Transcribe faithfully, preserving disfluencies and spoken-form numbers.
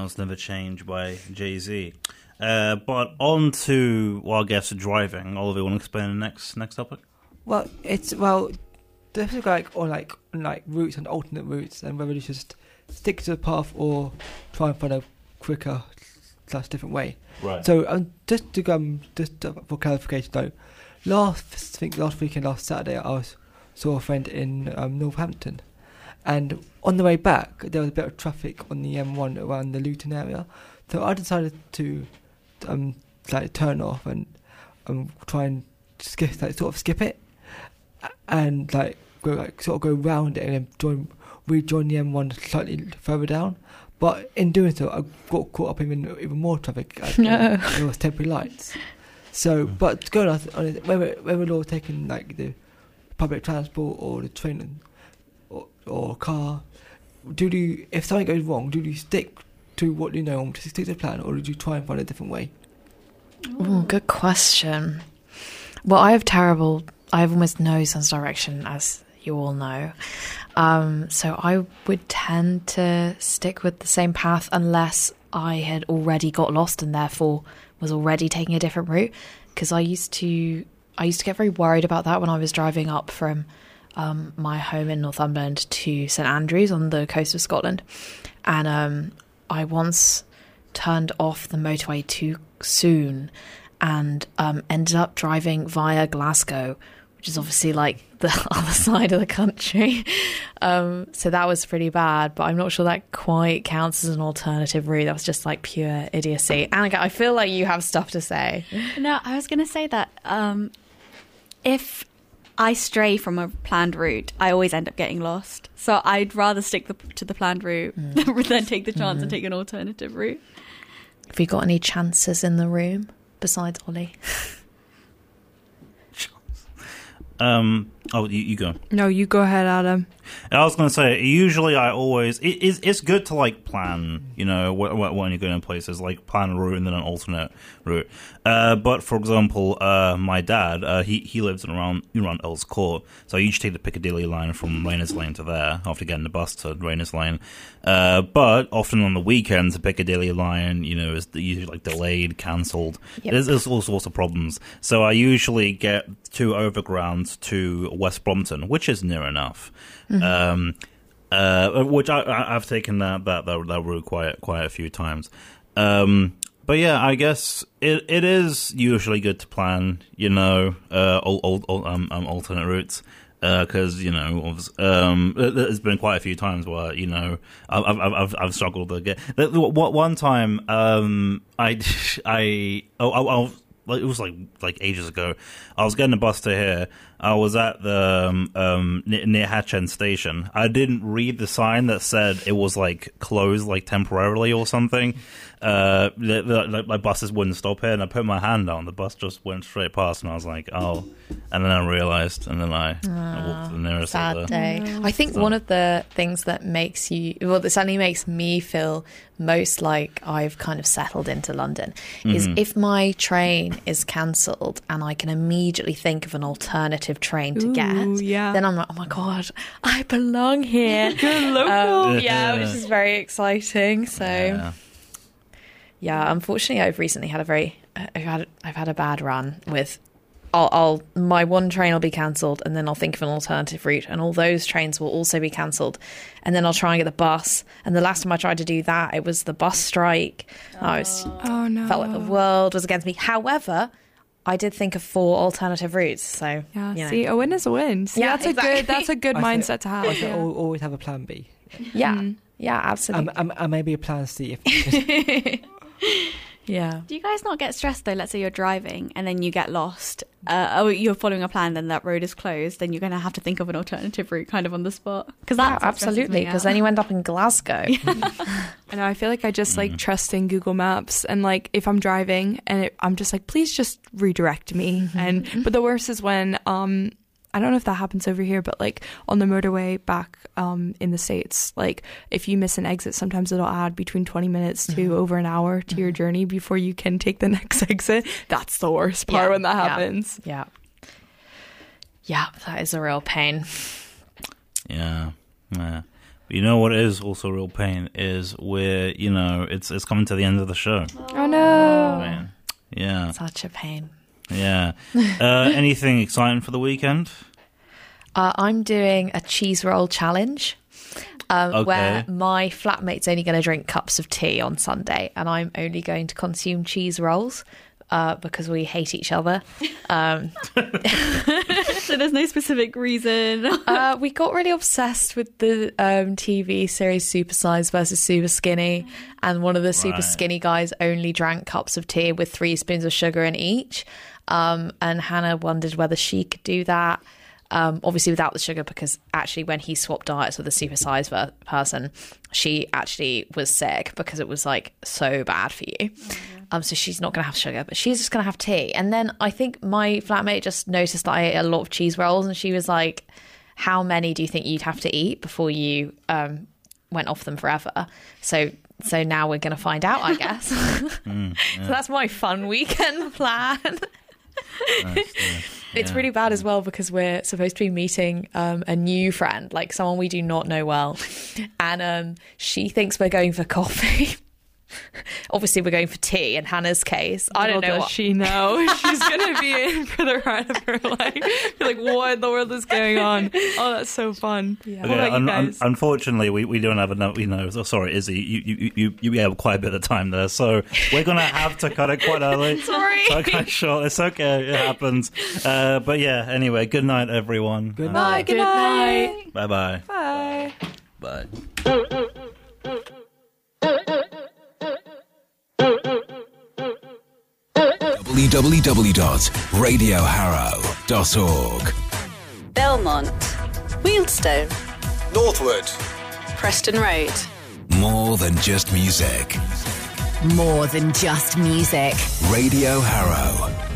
Smiles Never Change by Jay-Z. Uh, but on to, well, I guess, driving. Oliver, want to explain the next next topic? Well, it's, well, there's like, or like, like routes and alternate routes, and whether you just stick to the path or try and find a quicker slash different way. Right. So, um, just to um, just to, for clarification though, last I think last weekend, last Saturday, I was, saw a friend in um, Northampton, and on the way back there was a bit of traffic on the M one around the Luton area, so I decided to um like turn off and um try and skip like sort of skip it, and like go like sort of go round it and then join rejoin the M one slightly further down. But in doing so, I got caught up in even, even more traffic. No. There was temporary lights. So, but going on, on it, whether whether you're taking like the public transport or the train or or car, do you, if something goes wrong, do you stick to what you know, to stick to the plan, or do you try and find a different way? Oh, good question. Well, I have terrible. I have almost no sense of direction, as you all know. Um, so I would tend to stick with the same path unless I had already got lost and therefore was already taking a different route. Because I used to, I used to get very worried about that when I was driving up from um, my home in Northumberland to St Andrews on the coast of Scotland, and um, I once turned off the motorway too soon and um, ended up driving via Glasgow, which is obviously like the other side of the country. Um, so that was pretty bad, but I'm not sure that quite counts as an alternative route. That was just like pure idiocy. Annika, I feel like you have stuff to say. No, I was going to say that um, if I stray from a planned route, I always end up getting lost. So I'd rather stick the, to the planned route mm. than take the chance mm. and take an alternative route. Have you got any chances in the room besides Ollie? Um. Oh, you, you go. No, you go ahead, Adam. I was going to say, usually I always... It, it's, it's good to, like, plan, you know, when, when you're going to places, like, plan a route and then an alternate route. Uh, but, for example, uh, my dad, uh, he, he lives in around, around Earls Court, so I usually take the Piccadilly line from Rayners Lane to there, after getting the bus to Rayners Lane. Uh, but, often on the weekends, the Piccadilly line, you know, is usually, like, delayed, cancelled. Yep. There's, there's all sorts of problems. So I usually get two overgrounds to West Brompton, which is near enough. Mm-hmm. Um, uh, which I, I, I've taken that, that that that route quite quite a few times. Um, but yeah, I guess it it is usually good to plan, you know, uh, old, old, old um, um, alternate routes. Because uh, you know, um, there's been quite a few times where you know I've I've I've, I've struggled to get. What one time um, I I oh, I, I it was like like ages ago. I was getting a bus to here. I was at the um, um, near Hatch End Station. I didn't read the sign that said it was like closed, like temporarily or something. Uh, the, the, like my buses wouldn't stop here, and I put my hand out, and the bus just went straight past, and I was like, oh. And then I realised, and then I, oh, I walked to the nearest. Sad other. day. I think so. One of the things that makes you, well, that certainly makes me feel most like I've kind of settled into London is mm-hmm. if my train is cancelled and I can immediately think of an alternative train to Ooh, get, yeah. then I'm like, oh my God, I belong here. You're local. Um, yeah, which is very exciting. So, yeah. yeah, unfortunately, I've recently had a very, I've had, I've had a bad run with. I'll, I'll my one train will be cancelled, and then I'll think of an alternative route, and all those trains will also be cancelled, and then I'll try and get the bus. And the last time I tried to do that, it was the bus strike. Oh. I was, oh no! Felt like the world was against me. However, I did think of four alternative routes. So yeah, you know. see, a win is a win. See, yeah, that's exactly. a good that's a good I mindset think, to have. I think Yeah. always have a plan B. Yeah, mm. yeah, absolutely. Um, um, and maybe a plan C if. Yeah. Do you guys not get stressed though? Let's say you're driving and then you get lost. Uh, oh, you're following a plan, then that road is closed. Then you're going to have to think of an alternative route, kind of on the spot. Because yeah, absolutely. Because then you end up in Glasgow. I know. I feel like I just like mm. trusting Google Maps, and like if I'm driving and it, I'm just like, please just redirect me. And but the worst is when um. I don't know if that happens over here, but like on the motorway back um, in the States, like if you miss an exit, sometimes it'll add between twenty minutes to mm-hmm. over an hour to mm-hmm. your journey before you can take the next exit. That's the worst part yeah, when that yeah, happens. Yeah. Yeah, that is a real pain. Yeah. Yeah. You know what is also a real pain is we're, you know, it's it's coming to the end of the show. Oh no. Man. Yeah. Such a pain. Yeah. Uh, anything exciting for the weekend? Uh, I'm doing a cheese roll challenge. Um, Okay. Where my flatmate's only going to drink cups of tea on Sunday, and I'm only going to consume cheese rolls uh, because we hate each other. Um, So there's no specific reason. uh, we got really obsessed with the um, T V series Super Size versus Super Skinny, and one of the super Right. skinny guys only drank cups of tea with three spoons of sugar in each. Um, and Hannah wondered whether she could do that. Um, obviously without the sugar, because actually when he swapped diets with a super size ver- person, she actually was sick because it was like so bad for you. Um, so she's not going to have sugar, but she's just going to have tea. And then I think my flatmate just noticed that I ate a lot of cheese rolls, and she was like, how many do you think you'd have to eat before you um, went off them forever? So so now we're going to find out, I guess. Mm, yeah. So that's my fun weekend plan. Nice, yeah. It's Yeah. really bad as well because we're supposed to be meeting um, a new friend, like someone we do not know well. And um, she thinks we're going for coffee. Obviously, we're going for tea in Hannah's case. I don't Little know does what. she know she's gonna be in for the rest of her life. You're like, what in the world is going on? Oh, that's so fun. Yeah. What Okay, about you un- un- guys? unfortunately, we, we don't have enough. You know, oh, sorry, Izzy, you you, you you you have quite a bit of time there, so we're gonna have to cut it quite early. Sorry. So cut short. It's okay. It happens. Uh, but yeah. Anyway, good night, everyone. Good Uh, night. Good night. Bye bye. Bye. Bye. w w w dot radio harrow dot org. Belmont, Wealdstone, Northwood. Preston Road. More than just music. More than just music. Radio Harrow.